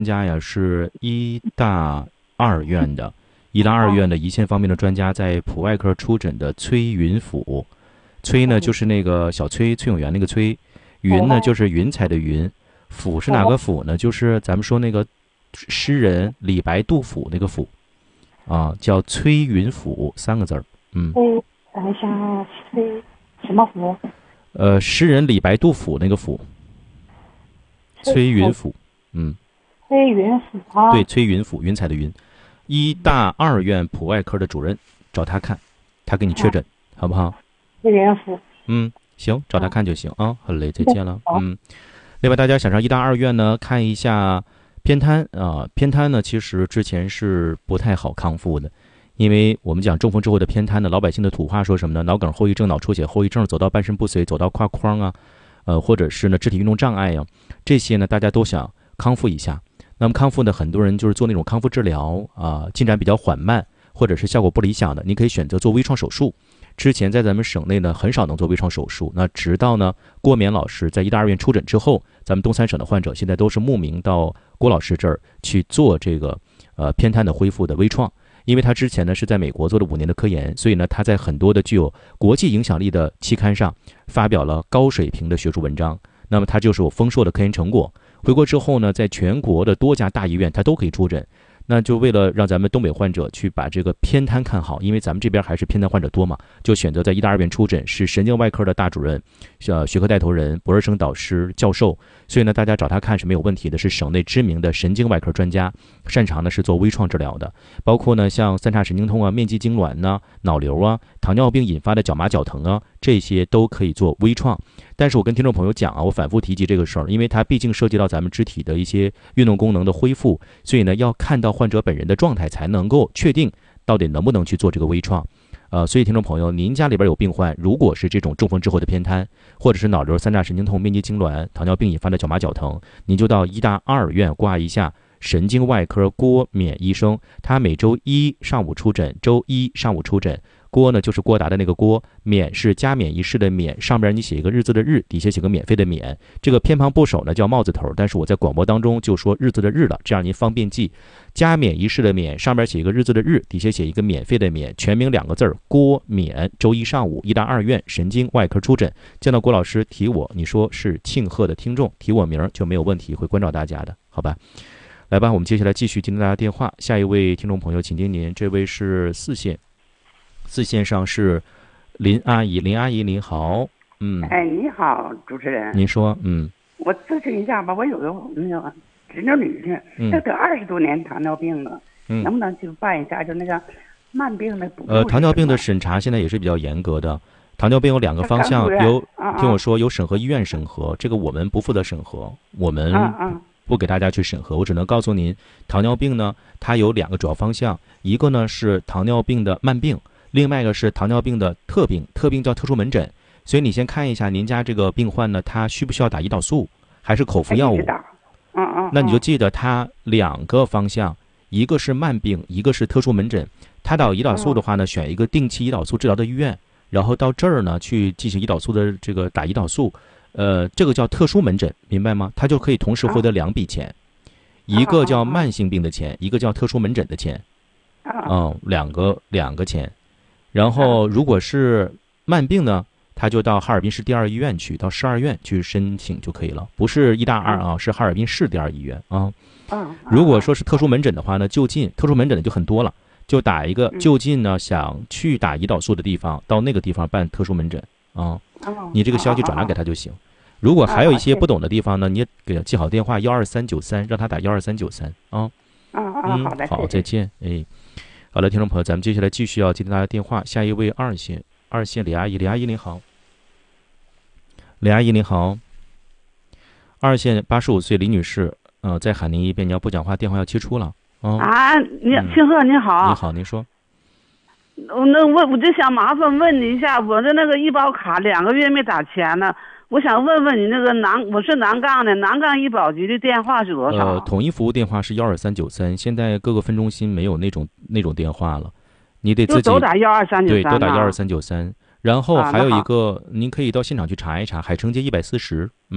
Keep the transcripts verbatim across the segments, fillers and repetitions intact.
家呀是医大二院的，医大二院的胰腺方面的专家，在普外科出诊的崔云甫。崔呢就是那个小崔，崔永元那个崔，云呢就是云彩的云，甫是哪个甫呢？就是咱们说那个诗人李白、杜甫那个甫啊，叫崔云甫三个字儿。嗯， 等一下，崔什么甫？ 呃，诗人李白、杜甫那个甫，崔云甫。嗯， 崔云甫啊。 对，崔云甫，云彩的云，医大二院普外科的主任，找他看，他给你确诊，好不好？ 崔云甫。 嗯，行，找他看就行啊。好嘞，再见了。嗯，另外大家想上医大二院呢，看一下偏瘫啊，偏瘫呢，其实之前是不太好康复的。因为我们讲中风之后的偏瘫呢，老百姓的土话说什么呢？脑梗后遗症、脑出血后遗症，走到半身不遂，走到胯框啊，呃，或者是呢肢体运动障碍呀、啊，这些呢大家都想康复一下。那么康复呢，很多人就是做那种康复治疗啊、呃，进展比较缓慢，或者是效果不理想的，你可以选择做微创手术。之前在咱们省内呢很少能做微创手术，那直到呢郭冕老师在医大二院出诊之后，咱们东三省的患者现在都是慕名到郭老师这儿去做这个呃偏瘫的恢复的微创。因为他之前呢是在美国做了五年的科研，所以呢他在很多的具有国际影响力的期刊上发表了高水平的学术文章，那么他就是有丰硕的科研成果。回国之后呢，在全国的多家大医院他都可以出诊。那就为了让咱们东北患者去把这个偏瘫看好，因为咱们这边还是偏瘫患者多嘛，就选择在医大二院出诊，是神经外科的大主任、呃学科带头人、博士生导师、教授，所以呢，大家找他看是没有问题的，是省内知名的神经外科专家，擅长的是做微创治疗的，包括呢像三叉神经痛啊、面肌痉挛呐、脑瘤啊、糖尿病引发的脚麻脚疼啊，这些都可以做微创。但是我跟听众朋友讲啊，我反复提及这个事儿，因为它毕竟涉及到咱们肢体的一些运动功能的恢复，所以呢，要看到患者本人的状态才能够确定到底能不能去做这个微创。呃，所以听众朋友，您家里边有病患，如果是这种中风之后的偏瘫，或者是脑瘤、三叉神经痛、面肌痉挛、糖尿病引发的脚麻脚疼，您就到医大二院挂一下神经外科郭冕医生，他每周一上午出诊，周一上午出诊。郭呢就是郭达的那个郭，免是加冕仪式的免，上边你写一个日字的日，底下写个免费的免。这个偏旁部首呢叫帽字头，但是我在广播当中就说日字的日了，这样您方便记。加冕仪式的冕，上边写一个日字的日，底下写一个免费的免，全名两个字儿郭冕。周一上午医大二院神经外科出诊，见到郭老师提我，你说是庆贺的听众，提我名就没有问题，会关照大家的，好吧？来吧，我们接下来继续接听大家电话。下一位听众朋友，请听您，这位是四线。四线上是林阿姨，林阿姨您好。嗯， 哎，你好，主持人。 您说。嗯， 我咨询一下吧，我有个那个侄女女婿， 嗯， 他得二十多年糖尿病了， 嗯， 能不能就办一下就那个慢病的补助？ 呃，糖尿病的审查现在也是比较严格的。糖尿病有两个方向，有听我说，有审核医院审核，这个我们不负责审核，我们不给大家去审核，我只能告诉您，糖尿病呢，它有两个主要方向，一个呢是糖尿病的慢病。另外一个是糖尿病的特病，特病叫特殊门诊，所以你先看一下您家这个病患呢，他需不需要打胰岛素，还是口服药物？ 嗯嗯。 那你就记得他两个方向，一个是慢病，一个是特殊门诊。他打胰岛素的话呢，选一个定期胰岛素治疗的医院，然后到这儿呢去进行胰岛素的这个打胰岛素，呃，这个叫特殊门诊，明白吗？他就可以同时获得两笔钱，一个叫慢性病的钱，一个叫特殊门诊的钱，嗯，两个两个钱。然后，如果是慢病呢，他就到哈尔滨市第二医院去，到市二院去申请就可以了，不是医大二啊，是哈尔滨市第二医院啊。如果说是特殊门诊的话呢，就近特殊门诊的就很多了，就打一个就近呢，想去打胰岛素的地方，到那个地方办特殊门诊啊。你这个消息转达给他就行。如果还有一些不懂的地方呢，你也给他记好电话幺二三九三，让他打幺二三九三啊。 嗯，好的， 好，再见，哎。好了，听众朋友，咱们接下来继续要接听大家电话。下一位二线，二线李阿姨，李阿姨您好。李阿姨您好。二线八十五岁李女士，呃，再喊您一遍，你要不讲话，电话要切出了。哦、 啊，你庆贺你好。 你好，您说。 我那我我就想麻烦问你一下，我的那个医保卡两个月没打钱呢。我想问问你那个南，我是南岗的，南岗医保局的电话是多少？ 呃，统一服务电话是幺二三九三，现在各个分中心没有那种那种电话了，你得自己就都打幺二三九三， 对，都打幺二三九三。然后还有一个，啊、您可以到现场去查一查，海城街一百四十，嗯。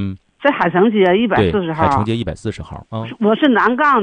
在海城街一百四十号。 海城街一百四十号啊。 我是南岗